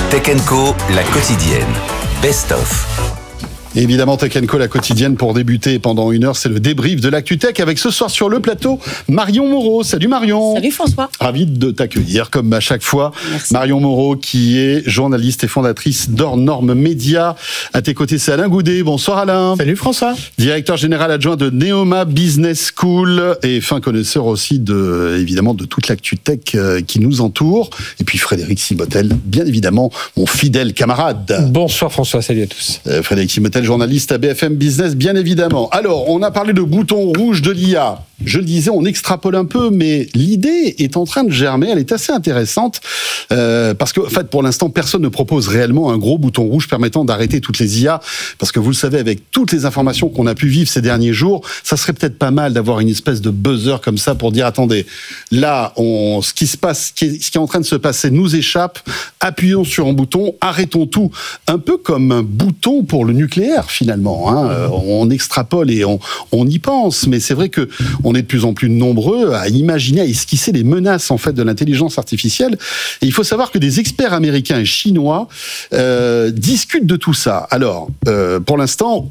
Tech & Co, la quotidienne. Best of. Et évidemment, Tech & Co, la quotidienne, pour débuter pendant une heure, c'est le débrief de l'Actu Tech avec ce soir sur le plateau, Marion Moreau. Salut Marion. Salut François. Ravi de t'accueillir, comme à chaque fois. Merci. Marion Moreau, qui est journaliste et fondatrice d'Hors-Normes Média. À tes côtés, c'est Alain Goudet. Bonsoir Alain. Salut François. Directeur général adjoint de Neoma Business School et fin connaisseur aussi évidemment, de toute l'Actu Tech qui nous entoure. Et puis Frédéric Simotel, bien évidemment, mon fidèle camarade. Bonsoir François, salut à tous. Frédéric Simotel, journaliste à BFM Business, bien évidemment. Alors, on a parlé de bouton rouge de l'IA. Je le disais, on extrapole un peu, mais l'idée est en train de germer. Elle est assez intéressante parce que, en fait, pour l'instant, personne ne propose réellement un gros bouton rouge permettant d'arrêter toutes les IA. Parce que vous le savez, avec toutes les informations qu'on a pu vivre ces derniers jours, ça serait peut-être pas mal d'avoir une espèce de buzzer comme ça pour dire attendez, là, ce qui est en train de se passer nous échappe. Appuyons sur un bouton, arrêtons tout. Un peu comme un bouton pour le nucléaire, finalement. Hein. On extrapole et on y pense, mais c'est vrai que on est de plus en plus nombreux à imaginer, à esquisser les menaces en fait de l'intelligence artificielle. Et il faut savoir que des experts américains et chinois discutent de tout ça. Alors, pour l'instant,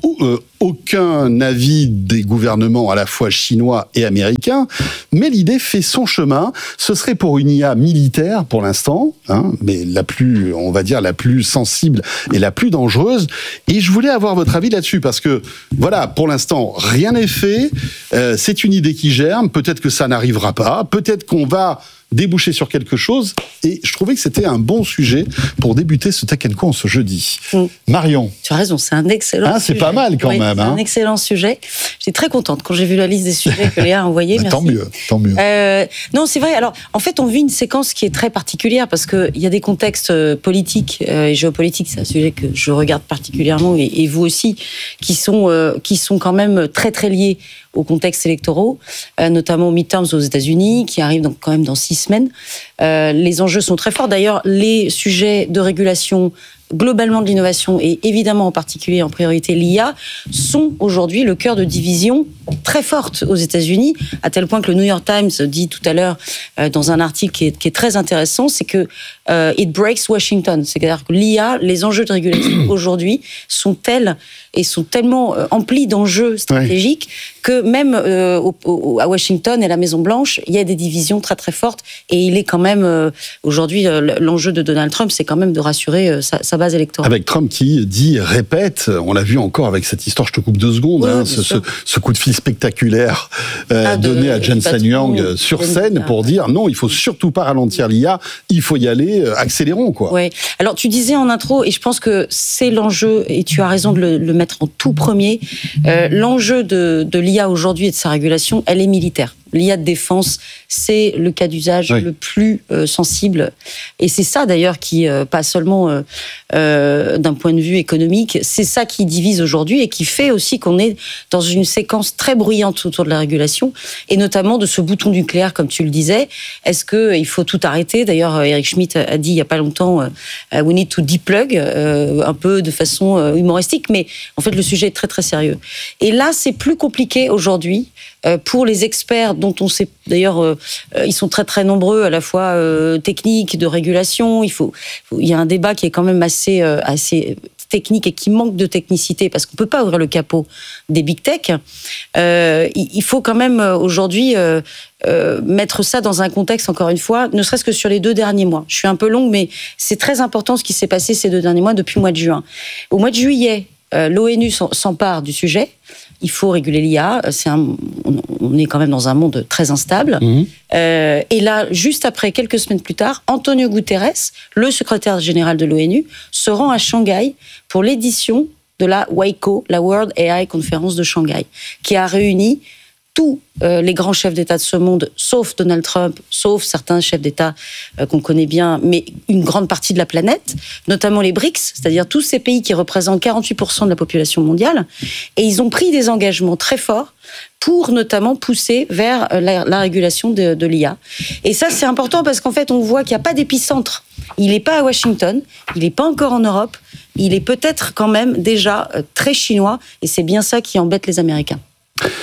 aucun avis des gouvernements à la fois chinois et américains, mais l'idée fait son chemin. Ce serait pour une IA militaire pour l'instant, hein, mais la plus sensible et la plus dangereuse. Et je voulais avoir votre avis là-dessus parce que, voilà, pour l'instant, rien n'est fait. C'est une idée qui germe. Peut-être que ça n'arrivera pas. Peut-être qu'on va déboucher sur quelque chose. Et je trouvais que c'était un bon sujet pour débuter ce Tech & Co en ce jeudi. Marion. Tu as raison, c'est un excellent sujet. C'est pas mal quand même. C'est un excellent sujet. J'étais très contente quand j'ai vu la liste des sujets que Léa a envoyés. Merci. Tant mieux. Non, c'est vrai. Alors, en fait, on vit une séquence qui est très particulière parce qu'il y a des contextes politiques et géopolitiques, c'est un sujet que je regarde particulièrement, et vous aussi, qui sont quand même très, très liés aux contextes électoraux, notamment aux midterms aux États-Unis, qui arrivent donc quand même dans 6 semaines. Les enjeux sont très forts. D'ailleurs, les sujets de régulation globalement de l'innovation et évidemment en particulier en priorité l'IA sont aujourd'hui le cœur de division très forte aux États-Unis, à tel point que le New York Times dit tout à l'heure dans un article qui est très intéressant, c'est que it breaks Washington, c'est-à-dire que l'IA, les enjeux de régulation aujourd'hui sont tels et sont tellement emplis d'enjeux stratégiques que même à Washington et à la Maison-Blanche, il y a des divisions très très fortes et il est quand même aujourd'hui l'enjeu de Donald Trump, c'est quand même de rassurer sa base électorale. Avec Trump qui répète, on l'a vu encore avec cette histoire, je te coupe 2 secondes, oui, ce coup de fil spectaculaire donné à Jensen Huang sur scène pour dire non, il faut surtout pas ralentir l'IA, il faut y aller, accélérons quoi. Ouais. Alors tu disais en intro, et je pense que c'est l'enjeu, et tu as raison de le mettre en tout premier, l'enjeu de l'IA aujourd'hui et de sa régulation, elle est militaire. L'IA de défense, c'est le cas d'usage le plus sensible. Et c'est ça d'ailleurs qui, pas seulement d'un point de vue économique, c'est ça qui divise aujourd'hui et qui fait aussi qu'on est dans une séquence très bruyante autour de la régulation et notamment de ce bouton nucléaire, comme tu le disais. Est-ce qu'il faut tout arrêter ? D'ailleurs, Eric Schmidt a dit il n'y a pas longtemps we need to deplug, un peu de façon humoristique, mais en fait le sujet est très très sérieux. Et là, c'est plus compliqué aujourd'hui pour les experts dont on sait d'ailleurs ils sont très très nombreux à la fois techniques, de régulation. Il y a un débat qui est quand même assez technique et qui manque de technicité parce qu'on peut pas ouvrir le capot des big tech. Il faut quand même aujourd'hui mettre ça dans un contexte, encore une fois, ne serait-ce que sur les 2 derniers mois. Je suis un peu longue, mais c'est très important ce qui s'est passé ces 2 derniers mois depuis le mois de juin. Au mois de juillet, l'ONU s'empare du sujet. Il faut réguler l'IA. On est quand même dans un monde très instable. Et là, juste après, quelques semaines plus tard, Antonio Guterres, le secrétaire général de l'ONU, se rend à Shanghai pour l'édition de la WAICO, la World AI Conference de Shanghai, qui a réuni tous les grands chefs d'État de ce monde, sauf Donald Trump, sauf certains chefs d'État qu'on connaît bien, mais une grande partie de la planète, notamment les BRICS, c'est-à-dire tous ces pays qui représentent 48% de la population mondiale, et ils ont pris des engagements très forts pour notamment pousser vers la régulation de l'IA. Et ça, c'est important parce qu'en fait, on voit qu'il n'y a pas d'épicentre. Il n'est pas à Washington, il n'est pas encore en Europe, il est peut-être quand même déjà très chinois, et c'est bien ça qui embête les Américains.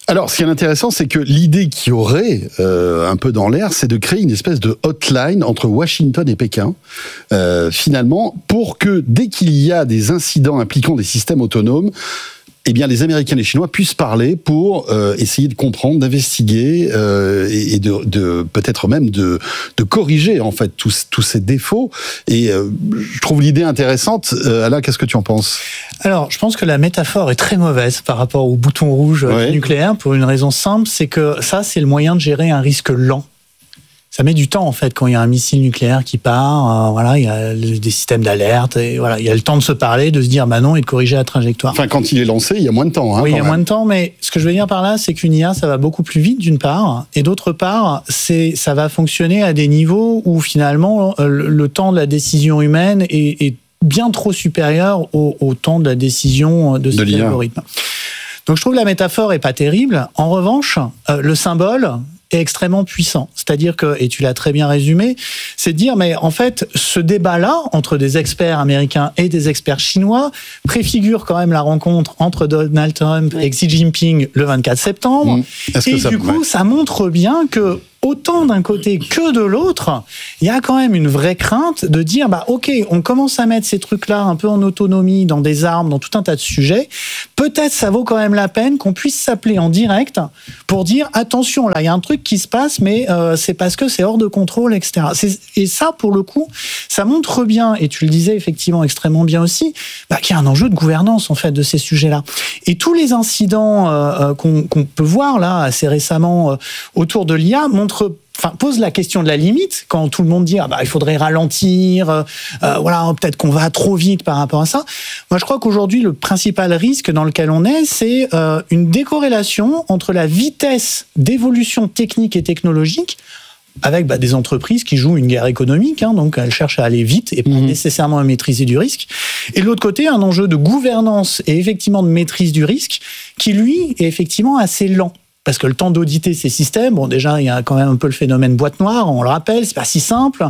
Alors, ce qui est intéressant, c'est que l'idée qui aurait un peu dans l'air, c'est de créer une espèce de hotline entre Washington et Pékin, finalement, pour que dès qu'il y a des incidents impliquant des systèmes autonomes, eh bien, les Américains et les Chinois puissent parler pour essayer de comprendre, d'investiguer et de peut-être même de corriger en fait tous ces défauts. Et je trouve l'idée intéressante. Alain, qu'est-ce que tu en penses ? Alors, je pense que la métaphore est très mauvaise par rapport au bouton rouge nucléaire pour une raison simple, c'est que ça, c'est le moyen de gérer un risque lent. Ça met du temps en fait quand il y a un missile nucléaire qui part. Voilà, il y a des systèmes d'alerte et voilà, il y a le temps de se parler, de se dire bah non et de corriger la trajectoire. Enfin, quand il est lancé, il y a moins de temps. Oui, il y a moins de temps, mais ce que je veux dire par là, c'est qu'une IA, ça va beaucoup plus vite d'une part, et d'autre part, ça va fonctionner à des niveaux où finalement le temps de la décision humaine est bien trop supérieur au temps de la décision de cet algorithme. Donc je trouve que la métaphore est pas terrible. En revanche, le symbole est extrêmement puissant. C'est-à-dire que, et tu l'as très bien résumé, c'est de dire, mais en fait, ce débat-là, entre des experts américains et des experts chinois, préfigure quand même la rencontre entre Donald Trump et Xi Jinping le 24 septembre. Et du coup, ça montre bien que autant d'un côté que de l'autre, il y a quand même une vraie crainte de dire, bah ok, on commence à mettre ces trucs-là un peu en autonomie dans des armes, dans tout un tas de sujets. Peut-être ça vaut quand même la peine qu'on puisse s'appeler en direct pour dire, attention, là, il y a un truc qui se passe, mais c'est parce que c'est hors de contrôle, etc. Et ça, pour le coup, ça montre bien, et tu le disais effectivement extrêmement bien aussi, bah, qu'il y a un enjeu de gouvernance, en fait, de ces sujets-là. Et tous les incidents qu'on peut voir, là, assez récemment, autour de l'IA, pose la question de la limite, quand tout le monde dit il faudrait ralentir, voilà, peut-être qu'on va trop vite par rapport à ça. Moi, je crois qu'aujourd'hui, le principal risque dans lequel on est, c'est une décorrélation entre la vitesse d'évolution technique et technologique, avec des entreprises qui jouent une guerre économique, donc elles cherchent à aller vite et pas nécessairement à maîtriser du risque. Et de l'autre côté, un enjeu de gouvernance et effectivement de maîtrise du risque, qui lui est effectivement assez lent. Parce que le temps d'auditer ces systèmes, bon, déjà, il y a quand même un peu le phénomène boîte noire, on le rappelle, c'est pas si simple.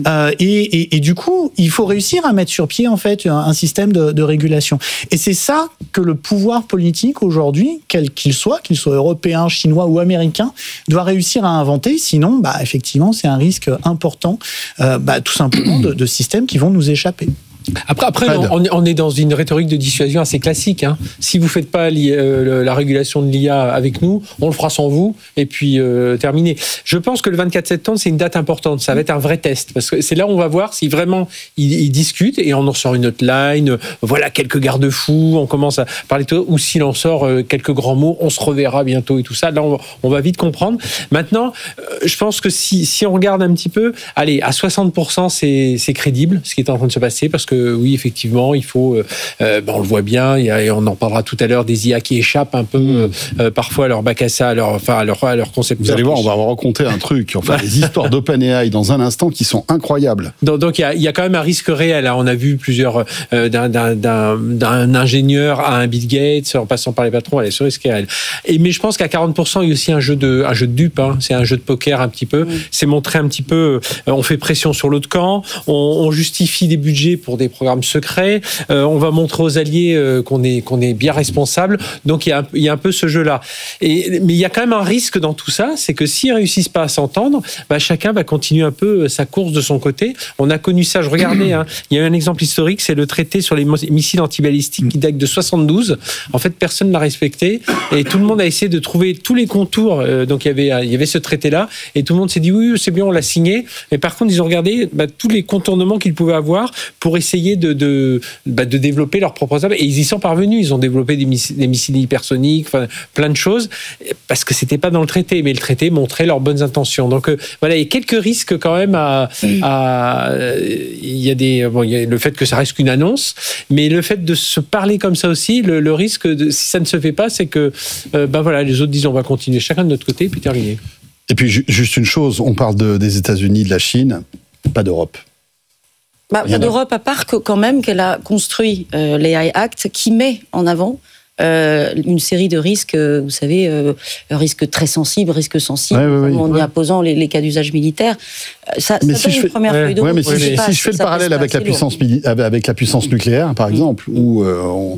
Et du coup, il faut réussir à mettre sur pied, en fait, un système de régulation. Et c'est ça que le pouvoir politique, aujourd'hui, quel qu'il soit européen, chinois ou américain, doit réussir à inventer. Sinon, effectivement, c'est un risque important, tout simplement, de systèmes qui vont nous échapper. Après on est dans une rhétorique de dissuasion assez classique. Si vous ne faites pas la régulation de l'IA avec nous, on le fera sans vous, et puis terminé. Je pense que le 24 septembre, c'est une date importante. Ça va être un vrai test, parce que c'est là où on va voir si vraiment ils discutent, et on en sort une hotline, voilà, quelques garde-fous, on commence à parler de tout, ou s'il en sort quelques grands mots, on se reverra bientôt et tout ça. Là, on va vite comprendre. Maintenant, je pense que si on regarde un petit peu, allez, à 60%, c'est crédible, ce qui est en train de se passer, parce que oui, effectivement, il faut, on le voit bien, et on en parlera tout à l'heure, des IA qui échappent un peu parfois à leur bac à ça, à leur concept. Vous allez voir, on va vous raconter un truc, les histoires d'OpenAI dans un instant qui sont incroyables. Donc il y a quand même un risque réel. On a vu plusieurs, d'un ingénieur à un Bill Gates, en passant par les patrons, allez, ce risque réel. Mais je pense qu'à 40%, il y a aussi un jeu de dupe, c'est un jeu de poker un petit peu. C'est montrer un petit peu, on fait pression sur l'autre camp, on justifie des budgets pour des programmes secrets, on va montrer aux alliés qu'on est bien responsable. Donc il y a un peu ce jeu-là. Mais il y a quand même un risque dans tout ça, c'est que s'ils réussissent pas à s'entendre, chacun va continuer un peu sa course de son côté. On a connu ça, je regardais, il y a eu un exemple historique, c'est le traité sur les missiles antibalistiques qui date de 72. En fait, personne ne l'a respecté, et tout le monde a essayé de trouver tous les contours. Donc il y avait ce traité-là, et tout le monde s'est dit oui, c'est bien, on l'a signé. Mais par contre, ils ont regardé tous les contournements qu'ils pouvaient avoir pour essayer de développer leurs propres armes, et ils y sont parvenus. Ils ont développé des missiles hypersoniques, plein de choses, parce que c'était pas dans le traité, mais le traité montrait leurs bonnes intentions. Donc voilà, il y a quelques risques quand même il y a le fait que ça reste qu'une annonce, mais le fait de se parler comme ça aussi, le risque si ça ne se fait pas, c'est que les autres disent on va continuer chacun de notre côté, puis terminer. Et puis juste une chose, on parle des États-Unis, de la Chine, pas d'Europe. Pas d'Europe, à part que quand même qu'elle a construit l'AI Act, qui met en avant une série de risques, vous savez, risques très sensibles, risques sensibles, en y apposant les cas d'usage militaire. Ça donne une première feuille de route. Mais si je fais le parallèle avec la puissance nucléaire, par exemple, où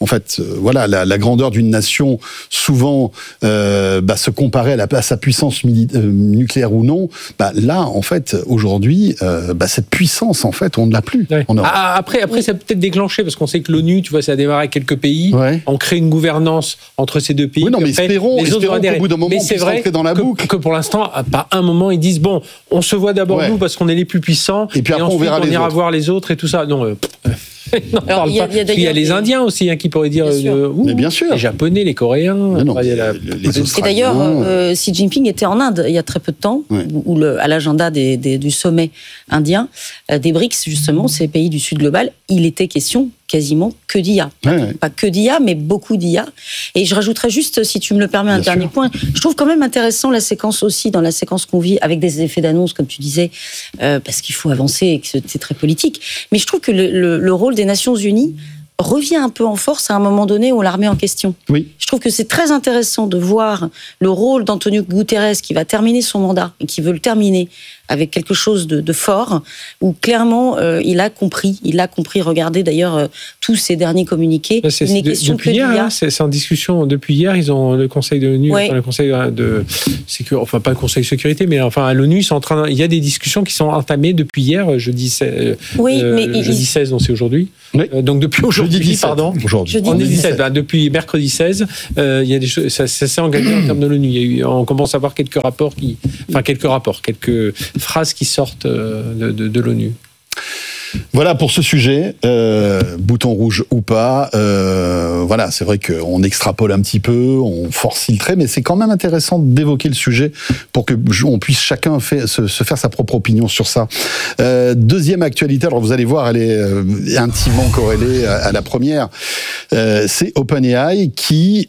en fait, voilà, la grandeur d'une nation souvent se comparer à sa puissance nucléaire ou non. Là, en fait, aujourd'hui, cette puissance, en fait, on ne l'a plus. Ouais. Après, ça peut peut-être déclenché parce qu'on sait que l'ONU, tu vois, ça a démarré avec quelques pays. Ouais. On crée une gouvernance entre ces deux pays. Oui, non, mais espérons qu'au bout d'un moment, on puisse rentrer dans la boucle. Que pour l'instant, pas un moment, ils disent bon, on se voit d'abord nous parce qu'on est les plus puissants. Et puis après, ensuite, on ira voir les autres et tout ça. Non. Alors, il y a les Indiens aussi qui pourraient dire mais bien sûr. Les Japonais, les Coréens, les Australiens. Et d'ailleurs, Xi Jinping était en Inde il y a très peu de temps, où à l'agenda du sommet indien, des BRICS, justement, ces pays du Sud global, il était question quasiment que d'IA. Pas que d'IA, mais beaucoup d'IA. Et je rajouterais juste, si tu me le permets, un dernier point. Je trouve quand même intéressant la séquence aussi, dans la séquence qu'on vit, avec des effets d'annonce, comme tu disais, parce qu'il faut avancer et que c'est très politique. Mais je trouve que le rôle des Nations Unies revient un peu en force à un moment donné où on la remet en question. Oui. Je trouve que c'est très intéressant de voir le rôle d'Antonio Guterres qui va terminer son mandat et qui veut le terminer avec quelque chose de fort, où clairement il a compris. Regardez d'ailleurs tous ces derniers communiqués. C'est depuis hier, c'est en discussion depuis hier. Ils ont le Conseil de l'ONU, le Conseil de sécurité, enfin pas le Conseil de sécurité, mais enfin à l'ONU, il y a des discussions qui sont entamées depuis hier, jeudi 16. Jeudi 16, donc c'est aujourd'hui. Oui. Donc depuis aujourd'hui, jeudi 17, pardon. Aujourd'hui. On est 17. Depuis mercredi 16, il y a des choses. Ça s'est engagé en termes de l'ONU. On commence à voir quelques phrases qui sortent de l'ONU. Voilà pour ce sujet, bouton rouge ou pas. Voilà, c'est vrai qu'on extrapole un petit peu, on force le trait, mais c'est quand même intéressant d'évoquer le sujet pour que on puisse chacun se faire sa propre opinion sur ça. Deuxième actualité, alors vous allez voir, elle est intimement corrélée à la première. C'est OpenAI qui,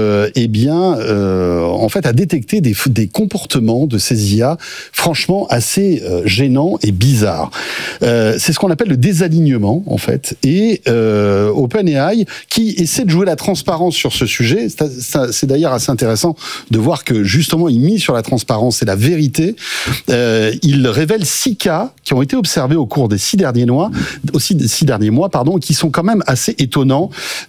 en fait, a détecté des comportements de ces IA franchement assez gênants et bizarres. C'est ce qu'on appelle le désalignement, en fait, et OpenAI qui essaie de jouer la transparence sur ce sujet. C'est d'ailleurs assez intéressant de voir que justement il mise sur la transparence et la vérité. Il révèle 6 cas qui ont été observés au cours des 6 derniers mois, qui sont quand même assez étonnants.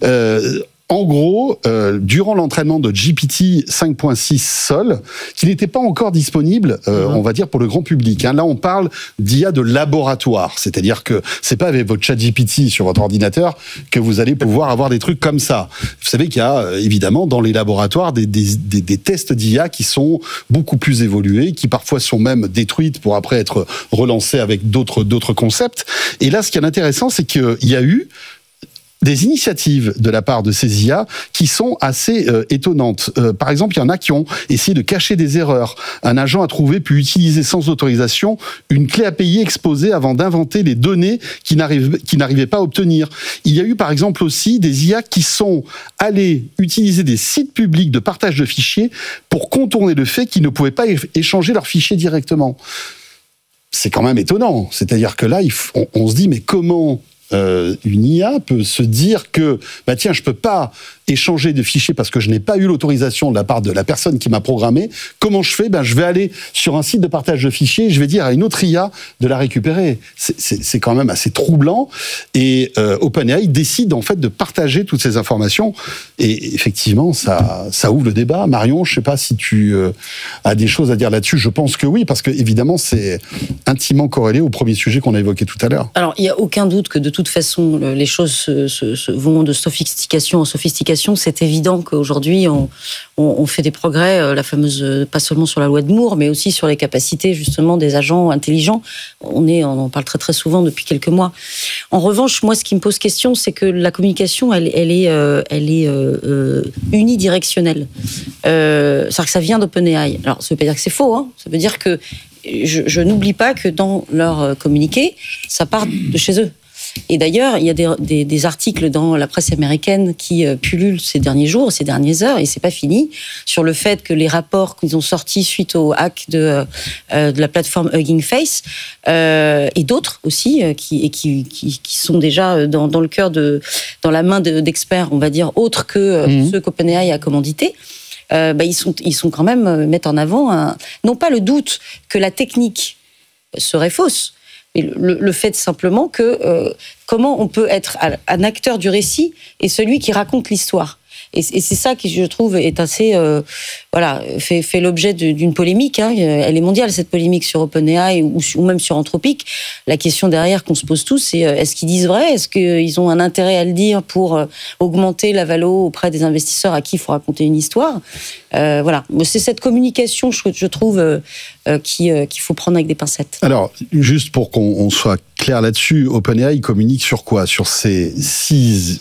En gros, durant l'entraînement de GPT 5.6 Sol, qui n'était pas encore disponible, on va dire, pour le grand public. Là, on parle d'IA de laboratoire. C'est-à-dire que c'est pas avec votre chat GPT sur votre ordinateur que vous allez pouvoir avoir des trucs comme ça. Vous savez qu'il y a, évidemment, dans les laboratoires, des tests d'IA qui sont beaucoup plus évolués, qui parfois sont même détruites pour après être relancées avec d'autres concepts. Et là, ce qui est intéressant, c'est qu'il y a eu des initiatives de la part de ces IA qui sont assez étonnantes. Par exemple, il y en a qui ont essayé de cacher des erreurs. Un agent a trouvé puis utiliser sans autorisation une clé API exposée avant d'inventer les données qu'il n'arrivait pas à obtenir. Il y a eu par exemple aussi des IA qui sont allés utiliser des sites publics de partage de fichiers pour contourner le fait qu'ils ne pouvaient pas échanger leurs fichiers directement. C'est quand même étonnant. C'est-à-dire que là, on se dit, mais comment une IA peut se dire que tiens, je peux pas échanger de fichiers parce que je n'ai pas eu l'autorisation de la part de la personne qui m'a programmé. Comment je fais ? Je vais aller sur un site de partage de fichiers et je vais dire à une autre IA de la récupérer. C'est quand même assez troublant. Et OpenAI décide en fait de partager toutes ces informations. Et effectivement, ça ouvre le débat. Marion, je sais pas si tu as des choses à dire là-dessus. Je pense que oui, parce que évidemment, c'est intimement corrélé au premier sujet qu'on a évoqué tout à l'heure. Alors, il y a aucun doute que de toute façon, les choses vont de sophistication en sophistication. C'est évident qu'aujourd'hui, on fait des progrès, la fameuse, pas seulement sur la loi de Moore, mais aussi sur les capacités justement des agents intelligents. On en parle très très souvent depuis quelques mois. En revanche, moi, ce qui me pose question, c'est que la communication, elle est unidirectionnelle. C'est-à-dire que ça vient d'OpenAI. Alors, ça ne veut pas dire que c'est faux. Ça veut dire que je n'oublie pas que dans leur communiqué, ça part de chez eux. Et d'ailleurs, il y a des articles dans la presse américaine qui pullulent ces derniers jours, ces dernières heures, et c'est pas fini, sur le fait que les rapports qu'ils ont sortis suite au hack de la plateforme Hugging Face et d'autres aussi qui sont déjà dans le cœur dans la main d'experts, on va dire, autres que ceux qu'OpenAI a commandités. Ils sont quand même mettent en avant non pas le doute que la technique serait fausse, Mais le fait simplement que comment on peut être un acteur du récit et celui qui raconte l'histoire. Et c'est ça qui, je trouve, est assez, fait l'objet d'une polémique. Hein. Elle est mondiale, cette polémique sur OpenAI ou même sur Anthropic. La question derrière qu'on se pose tous, c'est est-ce qu'ils disent vrai ? Est-ce qu'ils ont un intérêt à le dire pour augmenter la valo auprès des investisseurs à qui il faut raconter une histoire ? Voilà. C'est cette communication, je trouve, qu'il faut prendre avec des pincettes. Alors, juste pour qu'on soit clair là-dessus, OpenAI communique sur quoi ? Sur ces 6,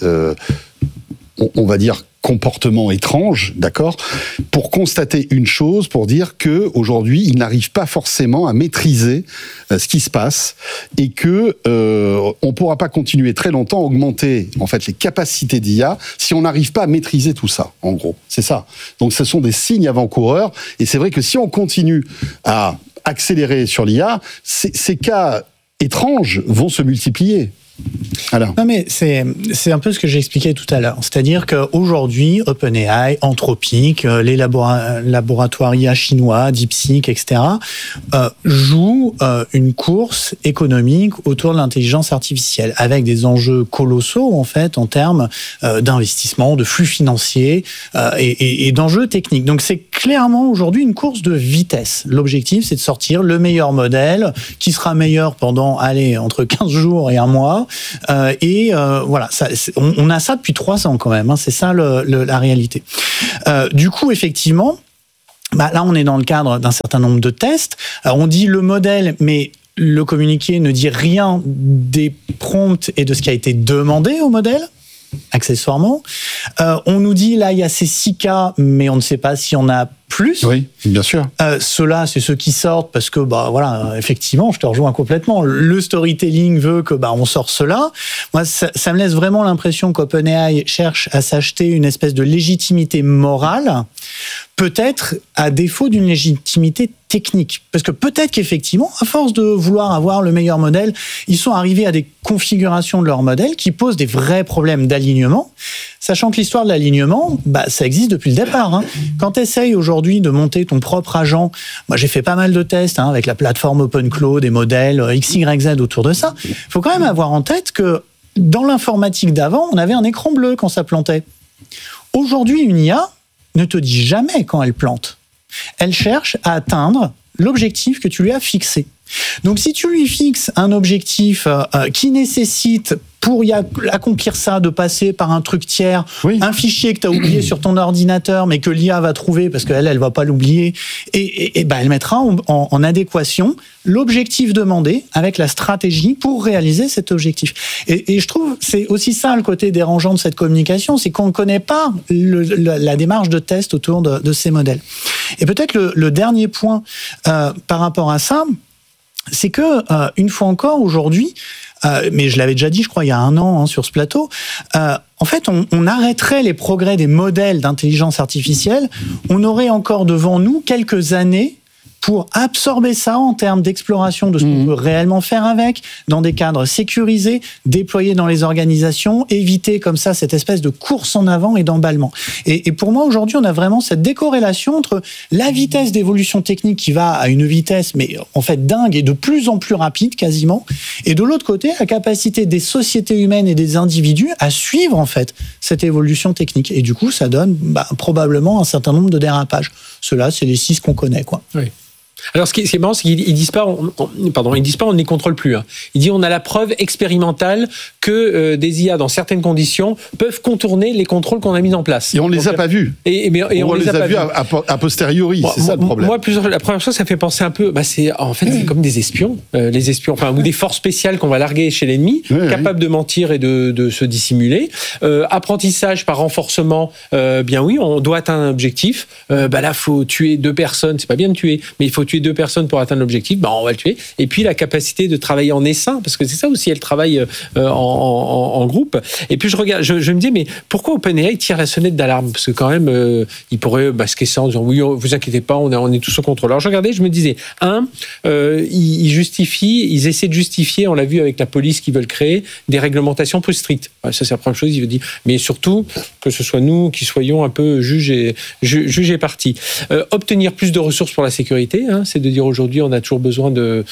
on va dire, comportement étrange, d'accord, pour constater une chose, pour dire que aujourd'hui, ils n'arrivent pas forcément à maîtriser ce qui se passe et que on pourra pas continuer très longtemps à augmenter en fait les capacités d'IA si on n'arrive pas à maîtriser tout ça. En gros, c'est ça. Donc, ce sont des signes avant-coureurs et c'est vrai que si on continue à accélérer sur l'IA, ces cas étranges vont se multiplier. Alors. Non mais c'est un peu ce que j'ai expliqué tout à l'heure. C'est-à-dire qu'aujourd'hui, OpenAI, Anthropic, les laboratoires IA chinois, DeepSeek, etc., jouent une course économique autour de l'intelligence artificielle, avec des enjeux colossaux en fait en termes d'investissement, de flux financiers et d'enjeux techniques. Donc c'est clairement aujourd'hui une course de vitesse. L'objectif, c'est de sortir le meilleur modèle qui sera meilleur pendant entre 15 jours et un mois. Voilà, on a ça depuis 3 ans quand même, hein, c'est ça la réalité. Du coup, effectivement, là on est dans le cadre d'un certain nombre de tests. On dit le modèle, mais le communiqué ne dit rien des prompts et de ce qui a été demandé au modèle, accessoirement. On nous dit là il y a ces 6 cas, mais on ne sait pas s'il y en a plus. Oui, bien sûr. Ceux-là, c'est ceux qui sortent parce que, voilà, effectivement, je te rejoins complètement. Le storytelling veut que, on sort cela. Moi, ça me laisse vraiment l'impression qu'OpenAI cherche à s'acheter une espèce de légitimité morale, peut-être à défaut d'une légitimité technique. Parce que peut-être qu'effectivement, à force de vouloir avoir le meilleur modèle, ils sont arrivés à des configurations de leur modèle qui posent des vrais problèmes d'alignement. Sachant que l'histoire de l'alignement, ça existe depuis le départ. Hein. Quand tu essayes aujourd'hui de monter ton propre agent, moi j'ai fait pas mal de tests avec la plateforme OpenClaw, des modèles XYZ autour de ça. Il faut quand même avoir en tête que dans l'informatique d'avant, on avait un écran bleu quand ça plantait. Aujourd'hui, une IA ne te dit jamais quand elle plante. Elle cherche à atteindre l'objectif que tu lui as fixé. Donc si tu lui fixes un objectif qui nécessite pour accomplir ça, de passer par un truc tiers, oui, un fichier que tu as oublié sur ton ordinateur, mais que l'IA va trouver parce qu'elle va pas l'oublier, et elle mettra en adéquation l'objectif demandé avec la stratégie pour réaliser cet objectif. Et je trouve c'est aussi ça le côté dérangeant de cette communication, c'est qu'on ne connaît pas la démarche de test autour de ces modèles. Et peut-être le dernier point par rapport à ça, c'est que une fois encore aujourd'hui, mais je l'avais déjà dit, je crois, il y a 1 an sur ce plateau, en fait, on arrêterait les progrès des modèles d'intelligence artificielle, on aurait encore devant nous quelques années pour absorber ça en termes d'exploration de ce qu'on peut réellement faire avec, dans des cadres sécurisés, déployés dans les organisations, éviter comme ça cette espèce de course en avant et d'emballement. Et pour moi, aujourd'hui, on a vraiment cette décorrélation entre la vitesse d'évolution technique qui va à une vitesse, mais en fait dingue et de plus en plus rapide quasiment, et de l'autre côté, la capacité des sociétés humaines et des individus à suivre en fait cette évolution technique. Et du coup, ça donne probablement un certain nombre de dérapages. Ceux-là, c'est les 6 qu'on connaît, quoi. Oui. Alors, ce qui est marrant, c'est qu'ils disent pas, ils disent pas, on ne les contrôle plus. Hein. Ils disent, on a la preuve expérimentale que des IA dans certaines conditions peuvent contourner les contrôles qu'on a mis en place. Et on ne les a pas vus. Et on les a vus a posteriori. C'est ça le problème. Moi, la première chose, ça fait penser un peu, c'est comme des espions, les espions, ou des forces spéciales qu'on va larguer chez l'ennemi, capables de mentir et de se dissimuler. Apprentissage par renforcement, bien oui, on doit atteindre un objectif. Là, faut tuer 2 personnes. C'est pas bien de tuer, mais il faut tuer 2 personnes pour atteindre l'objectif, on va le tuer. Et puis la capacité de travailler en essaim, parce que c'est ça aussi, elle travaille en en groupe. Et puis je regarde, je me dis, mais pourquoi OpenAI tire la sonnette d'alarme? Parce que quand même, il pourrait masquer ça en disant, oui, vous inquiétez pas, on est tous au contrôle. Alors je regardais, je me disais, ils essaient de justifier, on l'a vu avec la police qui veulent créer, des réglementations plus strictes. Ça, c'est la première chose, il veut dire. Mais surtout, que ce soit nous qui soyons un peu juges et partis. Obtenir plus de ressources pour la sécurité, c'est de dire aujourd'hui, on a toujours besoin de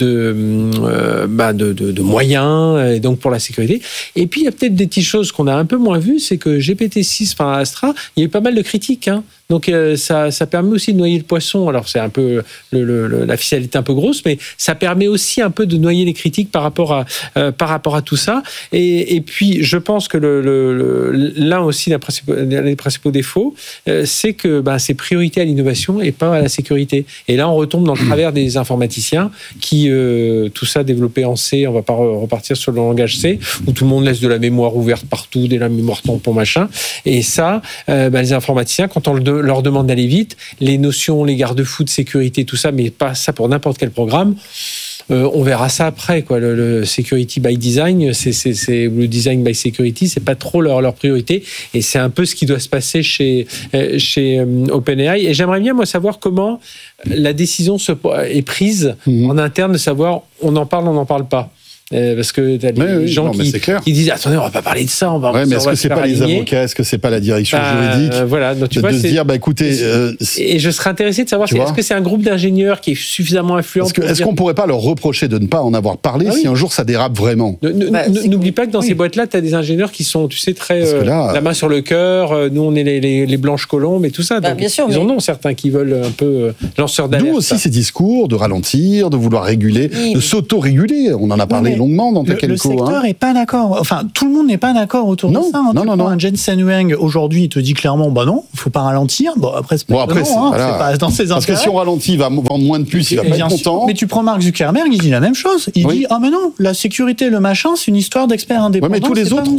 moyens, et donc pour la sécurité. Et puis, il y a peut-être des petites choses qu'on a un peu moins vues, c'est que GPT-6, enfin Astra, il y a eu pas mal de critiques. Donc ça permet aussi de noyer le poisson. Alors c'est un peu la ficelle est un peu grosse, mais ça permet aussi un peu de noyer les critiques par rapport à tout ça. Et puis je pense que là aussi les principaux défauts, c'est que c'est priorité à l'innovation et pas à la sécurité. Et là on retombe dans le travers des informaticiens qui tout ça développé en C. On va pas repartir sur le langage C où tout le monde laisse de la mémoire ouverte partout, de la mémoire tampon machin. Et ça, les informaticiens quand on leur demande d'aller vite, les notions, les garde-fous de sécurité, tout ça, mais pas ça pour n'importe quel programme. On verra ça après, quoi. Le security by design, ou le design by security, c'est pas trop leur priorité, et c'est un peu ce qui doit se passer chez OpenAI. Et j'aimerais bien moi savoir comment la décision est prise en interne, de savoir on en parle pas. Parce que t'as des gens qui disent attendez, on va pas parler de ça, on va. Mais est-ce que c'est pas les avocats, est-ce que c'est pas la direction juridique, voilà, donc, tu vois, de se dire écoutez. Et je serais intéressé de savoir est-ce que c'est un groupe d'ingénieurs qui est suffisamment influent. Est-ce qu'on pourrait pas leur reprocher de ne pas en avoir parlé si un jour ça dérape vraiment? N'oublie pas que dans ces boîtes-là, tu as des ingénieurs qui sont, tu sais, très la main sur le cœur. Nous, on est les blanches colombes et tout ça. Donc, bien sûr, ils en ont certains qui veulent un peu lanceurs d'alerte. D'où aussi ces discours de ralentir, de vouloir réguler, de s'auto-réguler. On en a parlé longuement dans Tech & Co. Le secteur n'est pas d'accord. Enfin, tout le monde n'est pas d'accord autour de ça. Non. Jensen Huang, aujourd'hui, il te dit clairement, non, il ne faut pas ralentir. Bon, après, c'est pas pas dans ses intérêts. Parce que si on ralentit, il va vendre moins de puces, il va pas être content. Mais tu prends Mark Zuckerberg, il dit la même chose. Il dit, mais non, la sécurité, le machin, c'est une histoire d'experts indépendants. Mais tous les autres